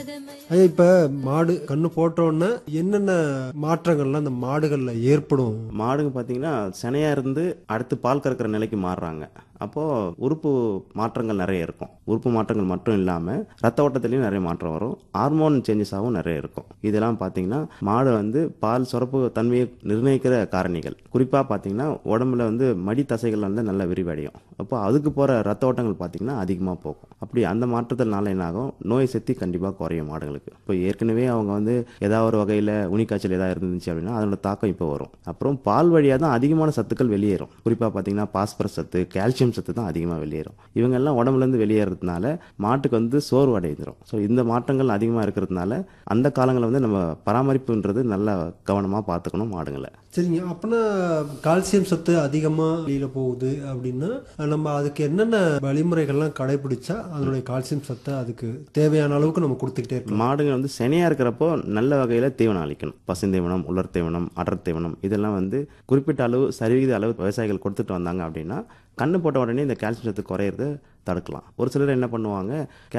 ஐயா, இப்ப மாடு கண்ணு போட்டோன்னே என்னென்ன மாற்றங்கள்லாம் அந்த மாடுகள்ல ஏற்படும்? மாடுங்க பார்த்தீங்கன்னா சினையா இருந்து அடுத்து பால் கறக்கிற நிலைக்கு மாறுறாங்க. அப்போ உறுப்பு மாற்றங்கள் நிறைய இருக்கும். உறுப்பு மாற்றங்கள் மட்டும் இல்லாம ரத்த ஓட்டத்திலையும் நிறைய மாற்றம் வரும். ஹார்மோன் சேஞ்சஸாகவும் நிறைய இருக்கும். இதெல்லாம் பார்த்தீங்கன்னா மாடு பால் சுரப்பு தன்மையை நிர்ணயிக்கிற காரணிகள். குறிப்பா பார்த்தீங்கன்னா உடம்புல மடி தசைகள் நல்லா விரிவடையும். அப்போ அதுக்கு போற ரத்த ஓட்டங்கள் பார்த்தீங்கன்னா அதிகமா போகும். அப்படி அந்த மாற்றத்தினால என்ன ஆகும், நோய் சக்தி கண்டிப்பா குறையும் மாடுகளுக்கு. இப்போ ஏற்கனவே அவங்க ஏதாவது ஒரு வகையில உனிக்காய்ச்சல் ஏதாவது இருந்துச்சு அப்படின்னா அதோட தாக்கம் இப்போ வரும். அப்புறம் பால் வழியா தான் அதிகமான சத்துக்கள் வெளியேறும். குறிப்பா பார்த்தீங்கன்னா பாஸ்பரஸ் சத்து, கால்சியம் சத்து தான் அதிகமா வெளியேறும். இவங்க எல்லாம் உடம்புல இருந்து வெளியேறதுனால மாட்டுக்கு சோர்வு அடைந்துரும். ஸோ இந்த மாற்றங்கள் அதிகமா இருக்கிறதுனால அந்த காலங்களில் நம்ம பராமரிப்புன்றது நல்லா கவனமா பார்த்துக்கணும் மாடுங்களை. சரிங்க. அப்பனா கால்சியம் சத்து அதிகமா வெளியில போகுது அப்படின்னா நம்ம அதுக்கு என்னென்ன வழிமுறைகள்லாம் கடைபிடிச்சா அதனுடைய கால்சியம் சத்தை அதுக்கு தேவையான அளவுக்கு நம்ம கொடுத்துக்கிட்டே இருக்கணும்? மாடுங்க சினையா இருக்கிறப்போ நல்ல வகையில தீவனம் அளிக்கணும். பசுந்தீவனம், உலர் தீவனம், அடர் தீவனம் இதெல்லாம் குறிப்பிட்ட அளவு சரிவிகித அளவு விவசாயிகள் கொடுத்துட்டு வந்தாங்க அப்படின்னா கண்ணு போட்ட உடனே இந்த கால்சியம் சத்து குறையிறது தடுக்கலாம். ஒரு சிலர் என்ன பண்ணுவாங்க,